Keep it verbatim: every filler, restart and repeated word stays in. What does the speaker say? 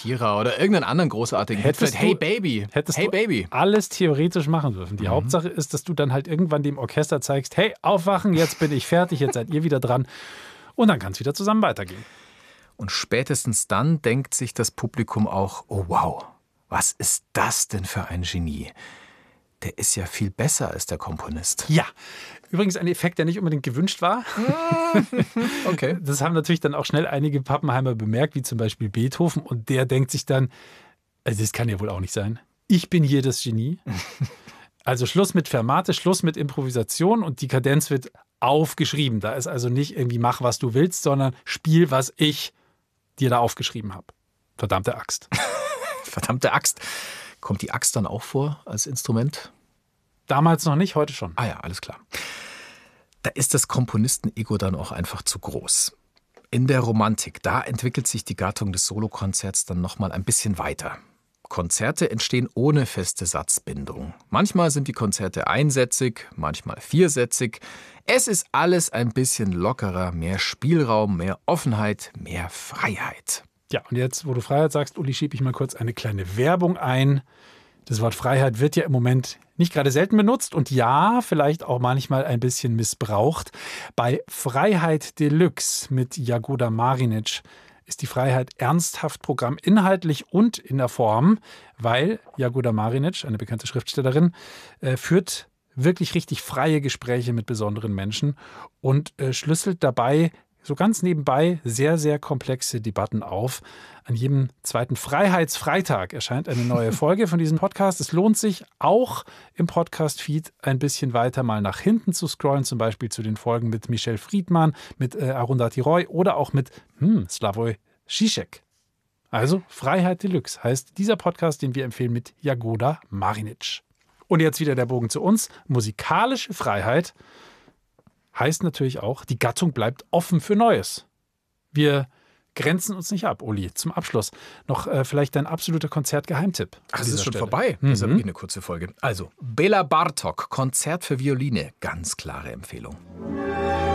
Shakira oder irgendeinen anderen großartigen Hit. Hättest Hey du- Baby, Hättest Hey du Baby. alles theoretisch machen dürfen. Die Hauptsache ist, dass du dann halt irgendwann dem Orchester zeigst, hey, aufwachen, jetzt bin ich fertig, jetzt seid ihr wieder dran. Und dann kann es wieder zusammen weitergehen. Und spätestens dann denkt sich das Publikum auch, oh wow, was ist das denn für ein Genie? Der ist ja viel besser als der Komponist. Ja, übrigens ein Effekt, der nicht unbedingt gewünscht war. Okay. Das haben natürlich dann auch schnell einige Pappenheimer bemerkt, wie zum Beispiel Beethoven. Und der denkt sich dann, also das kann ja wohl auch nicht sein. Ich bin hier das Genie. Also Schluss mit Fermate, Schluss mit Improvisation und die Kadenz wird aufgeschrieben. Da ist also nicht irgendwie mach, was du willst, sondern spiel, was ich dir da aufgeschrieben habe. Verdammte Axt. Verdammte Axt. Kommt die Axt dann auch vor als Instrument? Damals noch nicht, heute schon. Ah ja, alles klar. Da ist das Komponisten-Ego dann auch einfach zu groß. In der Romantik, da entwickelt sich die Gattung des Solokonzerts dann nochmal ein bisschen weiter. Konzerte entstehen ohne feste Satzbindung. Manchmal sind die Konzerte einsätzig, manchmal viersätzig. Es ist alles ein bisschen lockerer, mehr Spielraum, mehr Offenheit, mehr Freiheit. Ja, und jetzt, wo du Freiheit sagst, Uli, schiebe ich mal kurz eine kleine Werbung ein. Das Wort Freiheit wird ja im Moment nicht gerade selten benutzt und ja, vielleicht auch manchmal ein bisschen missbraucht. Bei Freiheit Deluxe mit Jagoda Marinic ist die Freiheit ernsthaft Programm, inhaltlich und in der Form, weil Jagoda Marinic, eine bekannte Schriftstellerin, äh, führt wirklich richtig freie Gespräche mit besonderen Menschen und äh, schlüsselt dabei so ganz nebenbei sehr, sehr komplexe Debatten auf. An jedem zweiten Freiheitsfreitag erscheint eine neue Folge von diesem Podcast. Es lohnt sich auch im Podcast-Feed ein bisschen weiter mal nach hinten zu scrollen, zum Beispiel zu den Folgen mit Michel Friedmann, mit äh, Arundhati Roy oder auch mit hm, Slavoj Žižek. Also Freiheit Deluxe heißt dieser Podcast, den wir empfehlen mit Jagoda Marinic. Und jetzt wieder der Bogen zu uns. Musikalische Freiheit heißt natürlich auch, die Gattung bleibt offen für Neues. Wir grenzen uns nicht ab, Uli. Zum Abschluss noch äh, vielleicht dein absoluter Konzertgeheimtipp. Ach, an das ist dieser schon Stelle. vorbei. Mhm. Das ist ja wirklich eine kurze Folge. Also, Bela Bartok, Konzert für Violine. Ganz klare Empfehlung.